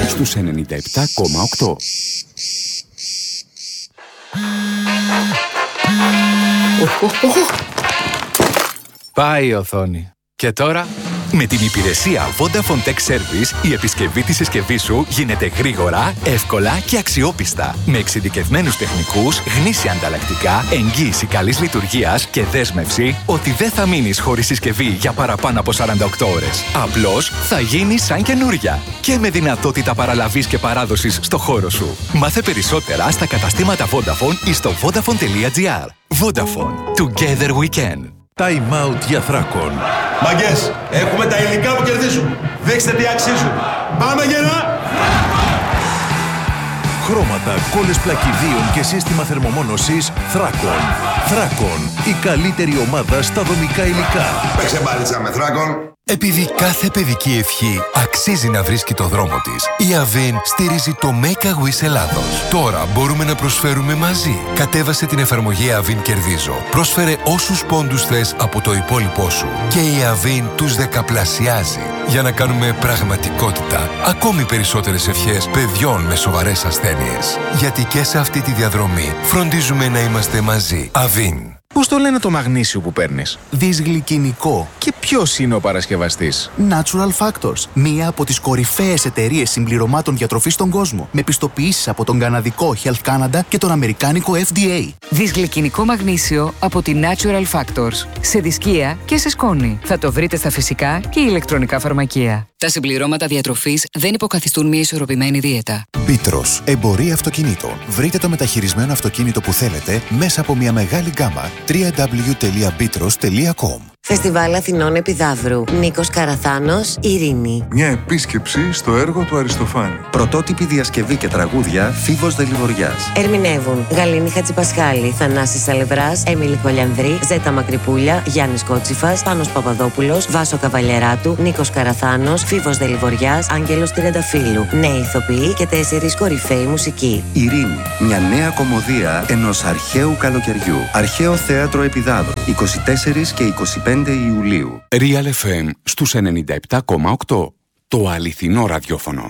στους 97,8. Πάει η οθόνη. Και τώρα... Με την υπηρεσία Vodafone Tech Service, η επισκευή της συσκευής σου γίνεται γρήγορα, εύκολα και αξιόπιστα. Με εξειδικευμένους τεχνικούς, γνήσια ανταλλακτικά, εγγύηση καλής λειτουργίας και δέσμευση ότι δεν θα μείνεις χωρίς συσκευή για παραπάνω από 48 ώρες. Απλώς θα γίνει σαν καινούρια. Και με δυνατότητα παραλαβής και παράδοσης στο χώρο σου. Μάθε περισσότερα στα καταστήματα Vodafone ή στο vodafone.gr. Vodafone. Together we can. Time out για Θράκον. Μαγκές, έχουμε τα υλικά που κερδίζουν. Δείξτε τι αξίζουν. Πάμε γερά! Χρώματα, κόλλες πλακιδίων και σύστημα θερμομόνωσης Θράκον. Θράκον, η καλύτερη ομάδα στα δομικά υλικά. Παίξε μπάλιτσα με Θράκον. Επειδή κάθε παιδική ευχή αξίζει να βρίσκει το δρόμο της, η Avin στηρίζει το Make a Wish Ελλάδος. Τώρα μπορούμε να προσφέρουμε μαζί. Κατέβασε την εφαρμογή Avin Κερδίζω. Πρόσφερε όσους πόντους θες από το υπόλοιπό σου. Και η Avin τους δεκαπλασιάζει. Για να κάνουμε πραγματικότητα ακόμη περισσότερες ευχές παιδιών με σοβαρές ασθένειες. Γιατί και σε αυτή τη διαδρομή φροντίζουμε να είμαστε μαζί. Avin. Πώς το λένε το μαγνήσιο που παίρνεις? Δυσγλυκινικό. Και ποιος είναι ο παρασκευαστής? Natural Factors. Μία από τις κορυφαίες εταιρείες συμπληρωμάτων διατροφής στον κόσμο. Με πιστοποιήσεις από τον καναδικό Health Canada και τον αμερικάνικο FDA. Δυσγλυκινικό μαγνήσιο από τη Natural Factors. Σε δισκία και σε σκόνη. Θα το βρείτε στα φυσικά και ηλεκτρονικά φαρμακεία. Τα συμπληρώματα διατροφής δεν υποκαθιστούν μια ισορροπημένη δίαιτα. Πίτρος, εμπορία αυτοκινήτων. Βρείτε το μεταχειρισμένο αυτοκίνητο που θέλετε μέσα από μια μεγάλη γκάμα. www.bitros.com. Φεστιβάλ Αθηνών Επιδαύρου. Νίκος Καραθάνος, Ειρήνη. Μια επίσκεψη στο έργο του Αριστοφάνη. Πρωτότυπη διασκευή και τραγούδια Φίβος Δελιβοριάς. Ερμηνεύουν Γαλήνη Χατζηπασχάλη, Θανάσης Σαλευράς, Έμιλη Κολιανδρή, Ζέτα Μακρυπούλια, Γιάννης Κότσιφας, Πάνος Παπαδόπουλος, Βάσο Καβαλιαράτου, Νίκος Καραθάνος, Φίβος Δελιβοριάς, Άγγελος Τριανταφύλου. Νέοι ηθοποιοί και 4 κορυφαίοι μουσικοί. Ειρήνη. Μια νέα κομμωδία ενός αρχαίου καλοκαιριού. Αρχαίο Θέατρο Επιδαύρου. 24 και 25 Ιουλίου. Real FM στους 97,8. Το αληθινό ραδιόφωνο.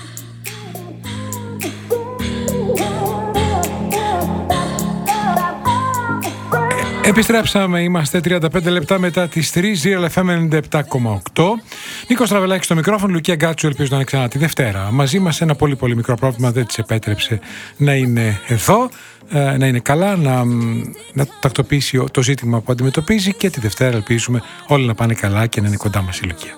Επιστρέψαμε, είμαστε 35 λεπτά μετά τις 3, Real FM 97,8. Νίκος Τραβελάκης στο μικρόφωνο, Λουκία Γκάτσου, ελπίζω να είναι ξανά τη Δευτέρα. Μαζί μας ένα πολύ πολύ μικρό πρόβλημα δεν της επέτρεψε να είναι εδώ, να είναι καλά, να τακτοποιήσει το ζήτημα που αντιμετωπίζει και τη Δευτέρα ελπίζουμε όλοι να πάνε καλά και να είναι κοντά μας η Λουκία.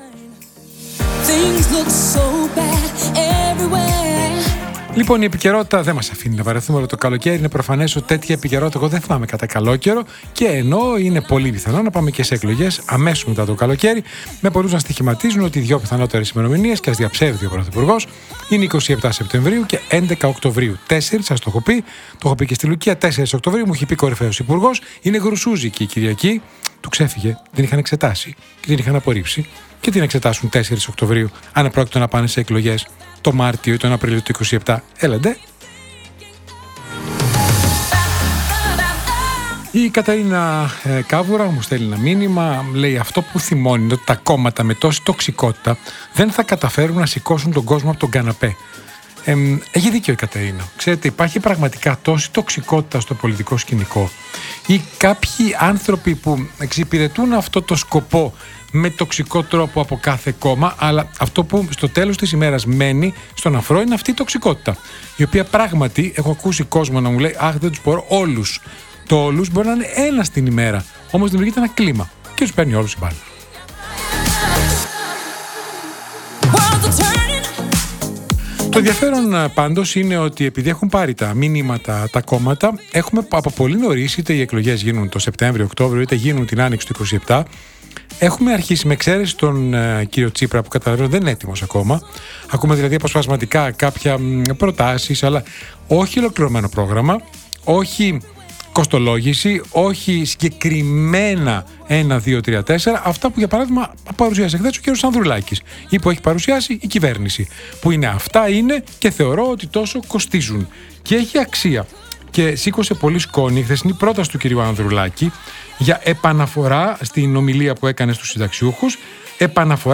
Λοιπόν, η επικαιρότητα δεν μας αφήνει να βαρεθούμε όλο το καλοκαίρι. Είναι προφανές ότι τέτοια επικαιρότητα εγώ δεν θυμάμαι κατά καλό καιρό και ενώ είναι πολύ πιθανό να πάμε και σε εκλογές αμέσως μετά το καλοκαίρι, με πολλούς να στοιχηματίζουν ότι οι δύο πιθανότερες ημερομηνίες, και ας διαψεύδει ο Πρωθυπουργός, είναι 27 Σεπτεμβρίου και 11 Οκτωβρίου. 4, σας το έχω πει και στη Λουκία, 4 Οκτωβρίου μου έχει πει κορυφαίος υπουργός. Είναι γρουσούζικη η Κυριακή, του ξέφυγε, την είχαν εξετάσει και την είχαν απορρίψει. Και την εξετάσουν 4 Οκτωβρίου, αν πρόκειται να πάνε σε εκλογές το Μάρτιο ή τον Απρίλιο του 27. Έλαντε. Η Καταρίνα Κάβουρα μου στέλνει ένα μήνυμα, λέει αυτό που θυμώνει ότι τα κόμματα με τόση τοξικότητα δεν θα καταφέρουν να σηκώσουν τον κόσμο από τον καναπέ. Έχει δίκιο η Καταρίνα. Ξέρετε, υπάρχει πραγματικά τόση τοξικότητα στο πολιτικό σκηνικό ή κάποιοι άνθρωποι που εξυπηρετούν αυτό το σκοπό με τοξικό τρόπο από κάθε κόμμα, αλλά αυτό που στο τέλος της ημέρας μένει στον αφρό είναι αυτή η τοξικότητα, η οποία πράγματι έχω ακούσει κόσμο να μου λέει αχ, δεν τους μπορώ όλους. Το όλους μπορεί να είναι ένας την ημέρα, όμως δημιουργείται ένα κλίμα και τους παίρνει όλους η μπάλα. Το ενδιαφέρον πάντως είναι ότι επειδή έχουν πάρει τα μηνύματα τα κόμματα, έχουμε από πολύ νωρίς, είτε οι εκλογές γίνουν το Σεπτέμβριο-Οκτώβριο, είτε γίνουν την Άνοιξη του 27, έχουμε αρχίσει με εξαίρεση τον κύριο Τσίπρα που καταλαβαίνω δεν είναι έτοιμος ακόμα. Ακούμε δηλαδή αποσπασματικά κάποια προτάσεις, αλλά όχι ολοκληρωμένο πρόγραμμα, όχι κοστολόγηση, όχι συγκεκριμένα 1, 2, 3, 4, αυτά που για παράδειγμα παρουσίασε χθες ο κ. Ανδρουλάκης ή που έχει παρουσιάσει η κυβέρνηση. Που είναι αυτά είναι και θεωρώ ότι τόσο κοστίζουν και έχει αξία. Και σήκωσε πολύ σκόνη η χθεσινή πρόταση του κ. Ανδρουλάκη για επαναφορά στην ομιλία που έκανε στους συνταξιούχους, επαναφορά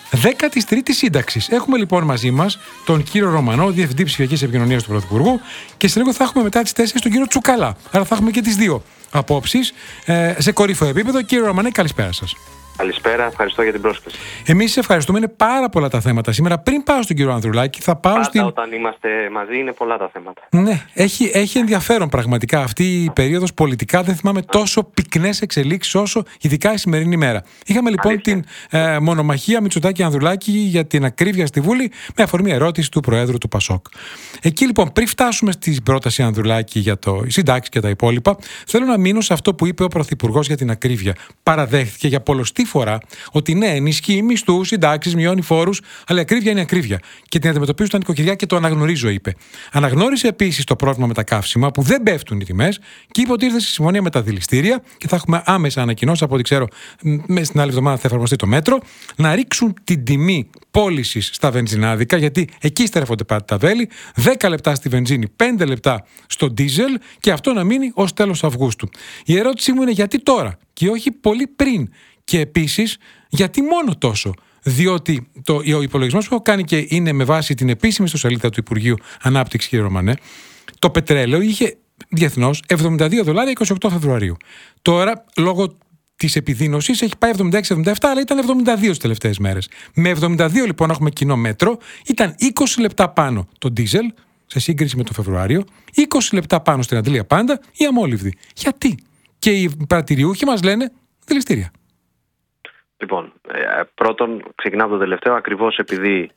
13η σύνταξης. Έχουμε λοιπόν μαζί μας τον κύριο Ρωμανό, Διευθυντή Ψηφιακής Επικοινωνίας του Πρωθυπουργού, και σε λίγο θα έχουμε μετά τις 4 τον κύριο Τσουκαλά. Άρα θα έχουμε και τις δύο απόψεις σε κορυφαίο επίπεδο. Κύριε Ρωμανέ, καλησπέρα σας. Καλησπέρα, ευχαριστώ για την πρόσκληση. Εμείς ευχαριστούμε, είναι πάρα πολλά τα θέματα σήμερα. Πριν πάω στον κύριο Ανδρουλάκη, θα πάω όταν είμαστε μαζί είναι πολλά τα θέματα. Ναι, έχει ενδιαφέρον πραγματικά αυτή η περίοδος πολιτικά. Δεν θυμάμαι τόσο πυκνές εξελίξεις όσο ειδικά η σημερινή μέρα. Είχαμε λοιπόν την μονομαχία Μητσοτάκη-Ανδρουλάκη για την ακρίβεια στη Βουλή, με αφορμή ερώτηση του Προέδρου του ΠΑΣΟΚ. Εκεί λοιπόν, πριν φτάσουμε στην πρόταση Ανδρουλάκη για το συντάξει και τα υπόλοιπα, θέλω να μείνω σε αυτό που είπε ο Πρωθυπουργός για την ακρίβεια. Παραδέχθηκε για πολλοστή φορά ότι ναι, ενισχύει μισθούς, συντάξεις, μειώνει φόρους, αλλά η ακρίβεια είναι ακρίβεια. Και την αντιμετωπίζουν τα νοικοκυριά και το αναγνωρίζω, είπε. Αναγνώρισε επίσης το πρόβλημα με τα καύσιμα, που δεν πέφτουν οι τιμές, και είπε ότι ήρθε στη συμφωνία με τα δηληστήρια και θα έχουμε άμεσα ανακοινώσει, από ό,τι ξέρω, στην άλλη εβδομάδα θα εφαρμοστεί το μέτρο, να ρίξουν την τιμή πώλησης στα βενζινάδικα, γιατί εκεί στρέφονται πάντα τα βέλη, 10 λεπτά στη βενζίνη, 5 λεπτά στο ντίζελ, και αυτό να μείνει ως τέλος Αυγούστου. Η ερώτησή μου είναι γιατί τώρα και όχι πολύ πριν. Και επίσης, γιατί μόνο τόσο? Διότι ο υπολογισμός που έχω κάνει και είναι με βάση την επίσημη ιστοσελίδα του Υπουργείου Ανάπτυξης, κύριε Ρωμανέ, το πετρέλαιο είχε διεθνώς $72 28 Φεβρουαρίου. Τώρα, λόγω της επιδείνωσης, έχει πάει 76-77, αλλά ήταν 72 τις τελευταίες μέρες. Με 72 λοιπόν έχουμε κοινό μέτρο, ήταν 20 λεπτά πάνω το ντίζελ, σε σύγκριση με το Φεβρουάριο, 20 λεπτά πάνω στην Αντλία Πάντα η αμόλυβδη. Γιατί? Και οι παρατηριούχοι μας λένε δηληστήρια. Λοιπόν, πρώτον, ξεκινάω από το τελευταίο, ακριβώς επειδή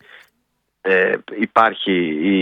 υπάρχει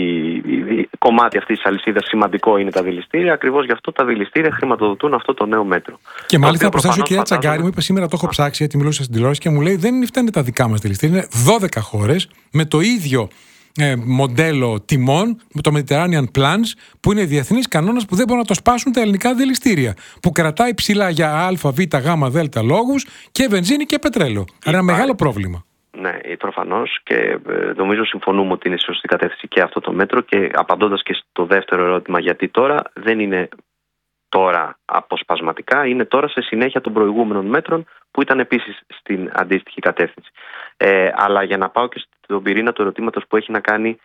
η κομμάτι αυτής της αλυσίδας σημαντικό είναι τα δηληστήρια, ακριβώς γι' αυτό τα δηληστήρια χρηματοδοτούν αυτό το νέο μέτρο. Και μάλιστα θα προσθέσω, κυρία Τσαγκάρη, μου είπε σήμερα, το έχω ψάξει γιατί μιλούσα στην τηλεόραση, και μου λέει δεν φταίνε τα δικά μας δηληστήρια, είναι 12 χώρες με το ίδιο μοντέλο τιμών, με το Mediterranean Plans, που είναι διεθνής κανόνας που δεν μπορούν να το σπάσουν τα ελληνικά δηληστήρια, που κρατάει ψηλά για α, β, γ, δ λόγους και βενζίνη και πετρέλαιο. Άρα ένα μεγάλο πρόβλημα. Ναι, προφανώς, και νομίζω συμφωνούμε ότι είναι σωστή κατεύθυνση και αυτό το μέτρο, και απαντώντας και στο δεύτερο ερώτημα γιατί τώρα, δεν είναι τώρα αποσπασματικά, είναι τώρα σε συνέχεια των προηγούμενων μέτρων που ήταν επίσης στην αντίστοιχη κατεύθυνση. Αλλά για να πάω και στον πυρήνα του ερωτήματος που έχει να κάνει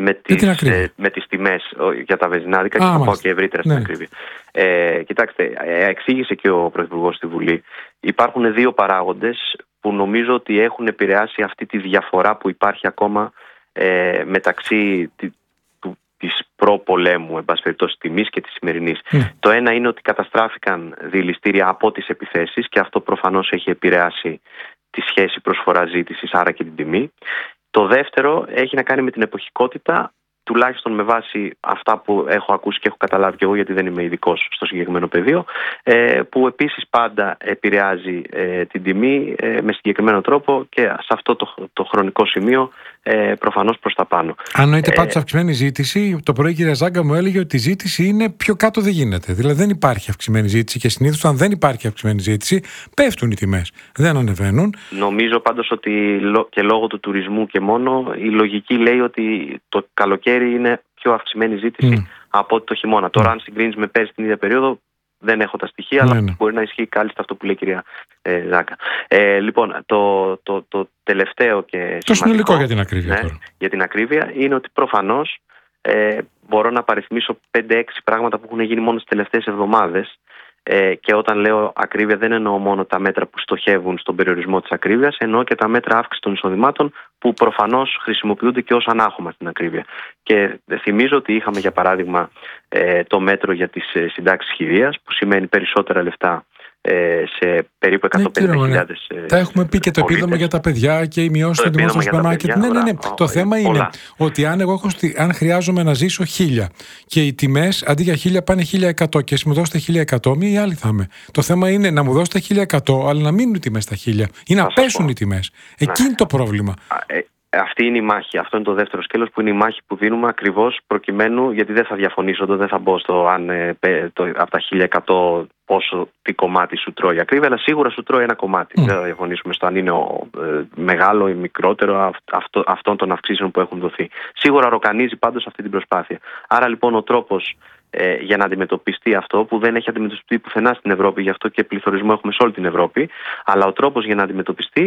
με τις τιμές για τα βενζινάδικα, και θα πάω και ευρύτερα στην ακρίβεια. Κοιτάξτε, εξήγησε και ο Πρωθυπουργός στη Βουλή, υπάρχουν δύο παράγοντες που νομίζω ότι έχουν επηρεάσει αυτή τη διαφορά που υπάρχει ακόμα μεταξύ της προ-πολέμου, εν πάση περιπτώσει, τιμής και της σημερινής. Το ένα είναι ότι καταστράφηκαν δηληστήρια από τις επιθέσεις, και αυτό προφανώς έχει επηρεάσει τη σχέση προσφορά-ζήτησης, άρα και την τιμή. Το δεύτερο έχει να κάνει με την εποχικότητα, τουλάχιστον με βάση αυτά που έχω ακούσει και έχω καταλάβει και εγώ, γιατί δεν είμαι ειδικός στο συγκεκριμένο πεδίο, που επίσης πάντα επηρεάζει την τιμή με συγκεκριμένο τρόπο, και σε αυτό το χρονικό σημείο προφανώς προς τα πάνω. Αν νοείται πάντως αυξημένη ζήτηση, το πρωί η κυρία Ζάγκα μου έλεγε ότι η ζήτηση είναι πιο κάτω, δεν γίνεται. Δηλαδή δεν υπάρχει αυξημένη ζήτηση, και συνήθως αν δεν υπάρχει αυξημένη ζήτηση πέφτουν οι τιμές, δεν ανεβαίνουν. Νομίζω πάντως ότι και λόγω του τουρισμού και μόνο, η λογική λέει ότι το καλοκαίρι είναι πιο αυξημένη ζήτηση από ότι το χειμώνα. Τώρα αν συγκρίνεις με πέρσι την ίδια περίοδο, δεν έχω τα στοιχεία, αλλά μπορεί να ισχύει κάλλιστα αυτό που λέει η κυρία Ζάκα. Λοιπόν, το τελευταίο και το συνολικό για την ακρίβεια τώρα. Για την ακρίβεια είναι ότι προφανώς μπορώ να παριθμίσω 5-6 πράγματα που έχουν γίνει μόνο τις τελευταίες εβδομάδες, και όταν λέω ακρίβεια δεν εννοώ μόνο τα μέτρα που στοχεύουν στον περιορισμό της ακρίβειας, εννοώ και τα μέτρα αύξησης των εισοδημάτων που προφανώς χρησιμοποιούνται και ως ανάχωμα στην ακρίβεια. Και θυμίζω ότι είχαμε για παράδειγμα το μέτρο για τις συντάξεις χειρίας, που σημαίνει περισσότερα λεφτά σε περίπου 150.000. Τα έχουμε πει, και το επίδομα για τα παιδιά και η μειώση των τιμών στο σούπερ μάρκετ. Ναι. Το θέμα είναι ότι αν χρειάζομαι να ζήσω 1.000 και οι τιμές αντί για 1.000 πάνε 1.100 και εσύ μου δώσετε 1.100, μία ή άλλη θα είμαι. Το θέμα είναι να μου δώσετε 1.100, αλλά να μείνουν οι τιμές στα 1.000 ή να πέσουν οι τιμές. Εκεί είναι το πρόβλημα. Αυτή είναι η μάχη. Αυτό είναι το δεύτερο σκέλος, που είναι η μάχη που δίνουμε ακριβώς προκειμένου, γιατί δεν θα διαφωνήσω, δεν θα μπω στο αν από τα 1.100 πόσο τι κομμάτι σου τρώει ακρίβεια, αλλά σίγουρα σου τρώει ένα κομμάτι. Δεν θα διαφωνήσουμε στο αν είναι μεγάλο ή μικρότερο αυτών των αυξήσεων που έχουν δοθεί. Σίγουρα ροκανίζει πάντως αυτή την προσπάθεια. Άρα λοιπόν ο τρόπος για να αντιμετωπιστεί αυτό, που δεν έχει αντιμετωπιστεί πουθενά στην Ευρώπη, γι' αυτό και πληθωρισμό έχουμε σε όλη την Ευρώπη, αλλά ο τρόπος για να αντιμετωπιστεί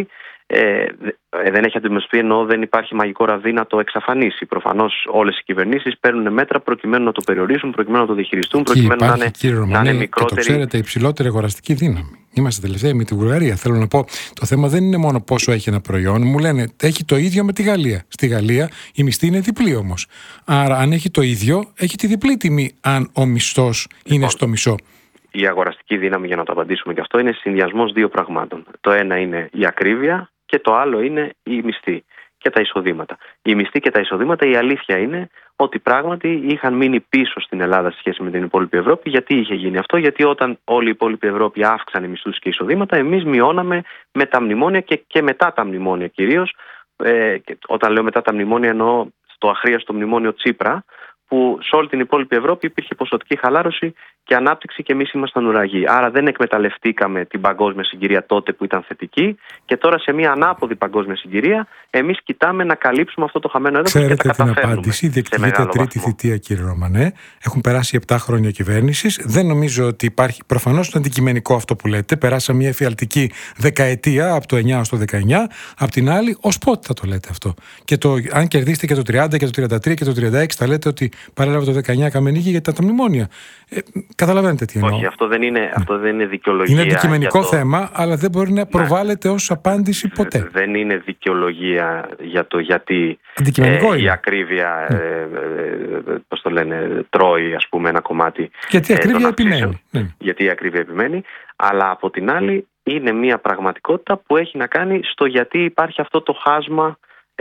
δεν έχει αντιμετωπιστεί, ενώ δεν υπάρχει μαγικό ραβδί να το εξαφανίσει. Προφανώς όλες οι κυβερνήσεις παίρνουν μέτρα προκειμένου να το περιορίσουν, προκειμένου να το διαχειριστούν, προκειμένου να είναι μικρότερη. Και το ξέρετε, υψηλότερη αγοραστική δύναμη. Είμαστε τελευταίοι με τη Βουλγαρία. Θέλω να πω, το θέμα δεν είναι μόνο πόσο έχει ένα προϊόν. Μου λένε έχει το ίδιο με τη Γαλλία. Στη Γαλλία η μισθή είναι διπλή όμως. Άρα, αν έχει το ίδιο, έχει τη διπλή τιμή, αν ο μισθός είναι στο μισό. Η αγοραστική δύναμη, για να το απαντήσουμε και αυτό, είναι συνδυασμός δύο πραγμάτων. Το ένα είναι η ακρίβεια και το άλλο είναι η μισθή και τα εισοδήματα. Η μισθή και τα εισοδήματα, η αλήθεια είναι ότι πράγματι είχαν μείνει πίσω στην Ελλάδα σε σχέση με την υπόλοιπη Ευρώπη. Γιατί είχε γίνει αυτό? Γιατί όταν όλη η υπόλοιπη Ευρώπη αύξανε μισθούς και εισοδήματα, εμείς μειώναμε με τα μνημόνια και μετά τα μνημόνια κυρίως. Όταν λέω μετά τα μνημόνια, εννοώ στο αχρίαστο μνημόνιο Τσίπρα, που σε όλη την υπόλοιπη Ευρώπη υπήρχε ποσοτική χαλάρωση και ανάπτυξη και εμείς ήμασταν ουραγοί. Άρα δεν εκμεταλλευτήκαμε την παγκόσμια συγκυρία τότε που ήταν θετική, και τώρα σε μια ανάποδη παγκόσμια συγκυρία εμείς κοιτάμε να καλύψουμε αυτό το χαμένο έδαφος και τα καταφέρνουμε. Ξέρετε την απάντηση, διεκδικείται τρίτη θητεία, κύριε Ρωμανέ. Έχουν περάσει 7 χρόνια κυβέρνησης. Δεν νομίζω ότι υπάρχει, προφανώς το αντικειμενικό αυτό που λέτε. Περάσαμε μια εφιαλτική δεκαετία από το 9 ως το 19. Απ' την άλλη, ως πότε θα το λέτε αυτό? Και αν κερδίσετε και το 30 και το 33 και το 36, θα λέτε ότι παρέλαβε το 19 Καμενίκη γιατί τα μνημόνια. Καταλαβαίνετε τι εννοώ. Όχι, αυτό δεν είναι δικαιολογία. Είναι αντικειμενικό θέμα, αλλά δεν μπορεί να προβάλλεται ως απάντηση ποτέ. Δεν είναι δικαιολογία για το γιατί η ακρίβεια πώς το λένε, τρώει, ας πούμε, ένα κομμάτι. Γιατί η ακρίβεια επιμένει. Γιατί η ακρίβεια επιμένει, αλλά από την άλλη είναι μια πραγματικότητα που έχει να κάνει στο γιατί υπάρχει αυτό το χάσμα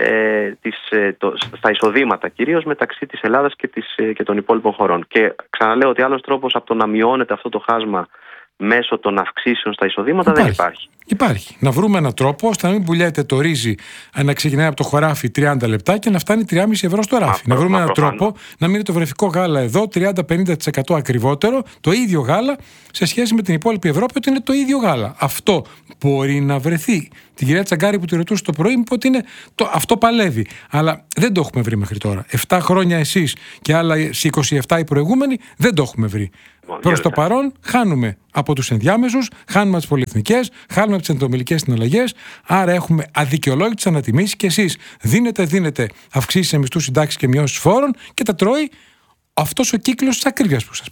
στα εισοδήματα, κυρίως μεταξύ της Ελλάδας και των υπόλοιπων χωρών. Και ξαναλέω ότι άλλος τρόπος από το να μειώνεται αυτό το χάσμα μέσω των αυξήσεων στα εισοδήματα δεν υπάρχει. Υπάρχει. Να βρούμε έναν τρόπο ώστε να μην πουλιέται το ρύζι να ξεκινάει από το χωράφι 30 λεπτά και να φτάνει 3,5 ευρώ στο ράφι. Να βρούμε έναν τρόπο να μείνει το βρεφικό γάλα εδώ 30-50% ακριβότερο, το ίδιο γάλα σε σχέση με την υπόλοιπη Ευρώπη, ότι είναι το ίδιο γάλα. Αυτό μπορεί να βρεθεί. Την κυρία Τσαγκάρη που τη ρωτούσε το πρωί, μου είπε ότι είναι αυτό παλεύει. Αλλά δεν το έχουμε βρει μέχρι τώρα. 7 χρόνια εσείς και άλλα 27 οι προηγούμενοι δεν το έχουμε βρει. Προς το παρόν χάνουμε από τους ενδιάμεσους, χάνουμε από τις πολυεθνικές, χάνουμε από τις ενδομιλικές συναλλαγές. Άρα έχουμε αδικαιολόγητες ανατιμήσεις και εσείς δίνετε αυξήσεις σε μισθούς, συντάξεις και μειώσεις φόρων και τα τρώει αυτός ο κύκλος της ακρίβειας που σας